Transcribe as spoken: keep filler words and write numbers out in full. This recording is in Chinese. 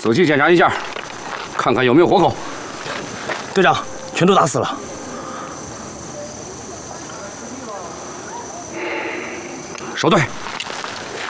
仔细检查一下，看看有没有活口。 队长，全都打死了。 守队，